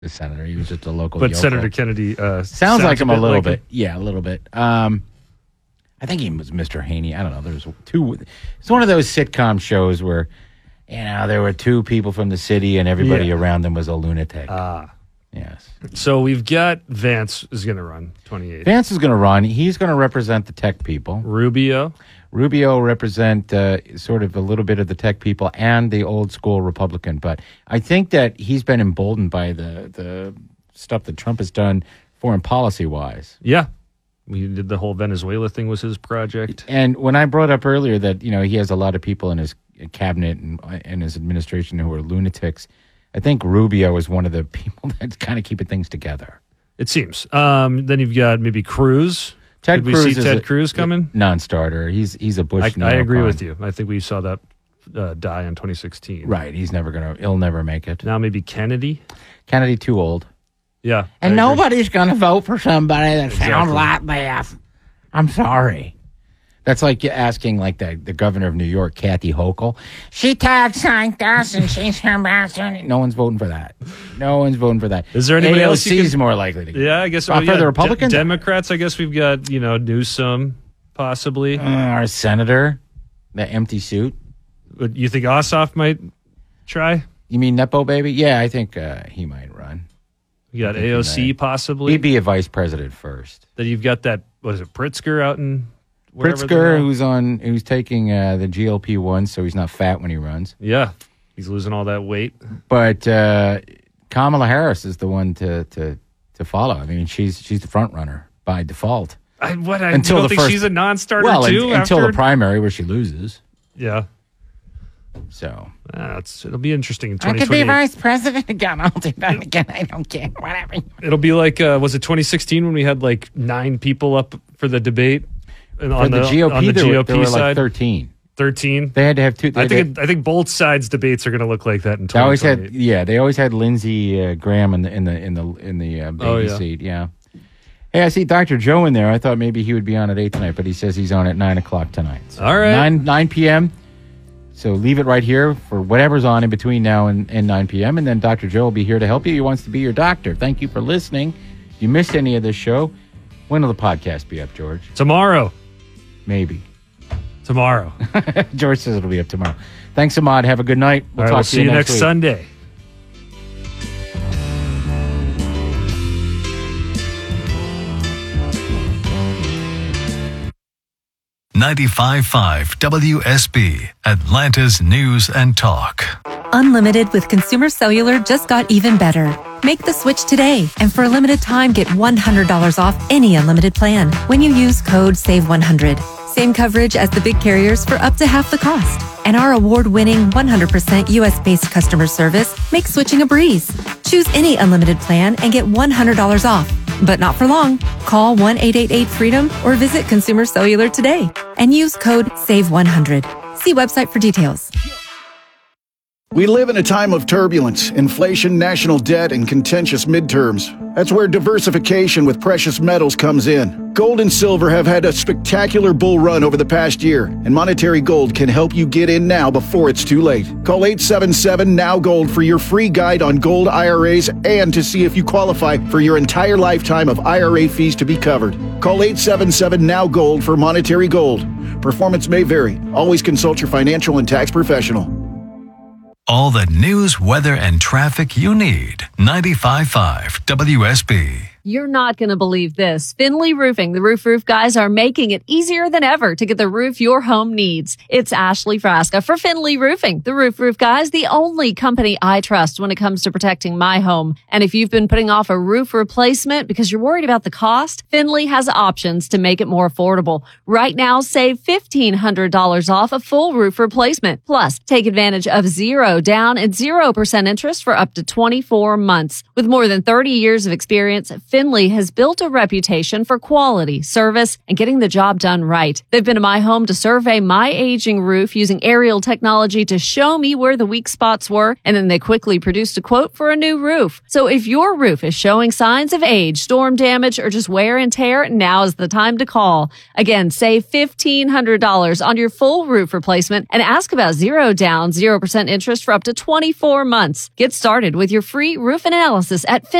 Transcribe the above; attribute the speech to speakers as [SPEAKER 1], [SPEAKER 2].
[SPEAKER 1] the senator. He was just a local.
[SPEAKER 2] But
[SPEAKER 1] yokel.
[SPEAKER 2] Senator Kennedy
[SPEAKER 1] sounds like him a little
[SPEAKER 2] like
[SPEAKER 1] bit. Yeah, a little bit. I think he was Mr. Haney. I don't know. There's two. It's one of those sitcom shows where, there were two people from the city and everybody around them was a lunatic. Yes.
[SPEAKER 2] So we've got Vance is going to run 28.
[SPEAKER 1] Vance is going to run. He's going to represent the tech people.
[SPEAKER 2] Rubio
[SPEAKER 1] represent sort of a little bit of the tech people and the old school Republican. But I think that he's been emboldened by the stuff that Trump has done foreign policy wise.
[SPEAKER 2] Yeah. We did the whole Venezuela thing was his project.
[SPEAKER 1] And when I brought up earlier that, he has a lot of people in his cabinet and his administration who are lunatics, I think Rubio is one of the people that's kind of keeping things together.
[SPEAKER 2] It seems. Then you've got maybe Cruz.
[SPEAKER 1] Ted
[SPEAKER 2] Did
[SPEAKER 1] Cruz
[SPEAKER 2] we see
[SPEAKER 1] is
[SPEAKER 2] Ted Cruz coming?
[SPEAKER 1] Non-starter. He's a Bush.
[SPEAKER 2] I agree with you. I think we saw that die in 2016.
[SPEAKER 1] Right. He'll never make it.
[SPEAKER 2] Now maybe Kennedy.
[SPEAKER 1] Kennedy too old.
[SPEAKER 2] Yeah.
[SPEAKER 1] And nobody's going to vote for somebody that sounds like that. I'm sorry. That's like asking the governor of New York, Kathy Hochul. She tags like us and she's from Boston. No one's voting for that.
[SPEAKER 2] Is there anybody else
[SPEAKER 1] AOC's more likely to get?
[SPEAKER 2] Yeah, I guess.
[SPEAKER 1] For the Republicans?
[SPEAKER 2] Democrats, I guess we've got, Newsom, possibly.
[SPEAKER 1] Our senator, the empty suit.
[SPEAKER 2] You think Ossoff might try?
[SPEAKER 1] You mean Nepo baby? Yeah, I think he might run.
[SPEAKER 2] You got AOC, possibly.
[SPEAKER 1] He'd be a vice president first.
[SPEAKER 2] Then you've got that, Pritzker out in...
[SPEAKER 1] Pritzker, who's taking the GLP-1, so he's not fat when he runs.
[SPEAKER 2] Yeah, he's losing all that weight.
[SPEAKER 1] But Kamala Harris is the one to follow. I mean, she's the front runner by default.
[SPEAKER 2] I don't think she's a non-starter too.
[SPEAKER 1] Until the primary where she loses.
[SPEAKER 2] Yeah.
[SPEAKER 1] So
[SPEAKER 2] it'll be interesting in 2028.
[SPEAKER 1] I could be vice president again. I'll do that again. I don't care. Whatever.
[SPEAKER 2] It'll be like was it 2016 when we had 9 people up for the debate?
[SPEAKER 1] On the GOP, there were
[SPEAKER 2] side,
[SPEAKER 1] 13.
[SPEAKER 2] 13.
[SPEAKER 1] They had to have two.
[SPEAKER 2] I think both sides debates are going to look like that in 2028.
[SPEAKER 1] They always had Lindsey Graham in the baby seat. Yeah. Hey, I see Dr. Joe in there. I thought maybe he would be on at 8 tonight, but he says he's on at 9 o'clock tonight. So
[SPEAKER 2] all right,
[SPEAKER 1] 9 p.m. So leave it right here for whatever's on in between now and 9 p.m. And then Dr. Joe will be here to help you. He wants to be your doctor. Thank you for listening. If you missed any of this show, when will the podcast be up, George?
[SPEAKER 2] Tomorrow.
[SPEAKER 1] Maybe.
[SPEAKER 2] Tomorrow.
[SPEAKER 1] George says it'll be up tomorrow. Thanks, Ahmad. Have a good night.
[SPEAKER 2] We'll see you next week. Sunday.
[SPEAKER 3] .95.5 WSB, Atlanta's News and Talk.
[SPEAKER 4] Unlimited with Consumer Cellular just got even better. Make the switch today, and for a limited time, get $100 off any unlimited plan when you use code SAVE100. Same coverage as the big carriers for up to half the cost. And our award-winning 100% U.S.-based customer service makes switching a breeze. Choose any unlimited plan and get $100 off. But not for long. Call 1-888-FREEDOM or visit Consumer Cellular today and use code SAVE100. See website for details.
[SPEAKER 5] We live in a time of turbulence, inflation, national debt, and contentious midterms. That's where diversification with precious metals comes in. Gold and silver have had a spectacular bull run over the past year, and Monetary Gold can help you get in now before it's too late. Call 877-NOW-GOLD for your free guide on gold IRAs and to see if you qualify for your entire lifetime of IRA fees to be covered. Call 877-NOW-GOLD for Monetary Gold. Performance may vary. Always consult your financial and tax professional.
[SPEAKER 3] All the news, weather, and traffic you need. 95.5 WSB.
[SPEAKER 6] You're not going to believe this. Finley Roofing, the roof guys, are making it easier than ever to get the roof your home needs. It's Ashley Frasca for Finley Roofing, the roof guys, the only company I trust when it comes to protecting my home. And if you've been putting off a roof replacement because you're worried about the cost, Finley has options to make it more affordable. Right now, save $1,500 off a full roof replacement. Plus, take advantage of 0 down and 0% interest for up to 24 months. With more than 30 years of experience, Finley has built a reputation for quality, service, and getting the job done right. They've been to my home to survey my aging roof using aerial technology to show me where the weak spots were, and then they quickly produced a quote for a new roof. So if your roof is showing signs of age, storm damage, or just wear and tear, now is the time to call. Again, save $1,500 on your full roof replacement and ask about 0 down, 0% interest for up to 24 months. Get started with your free roof analysis at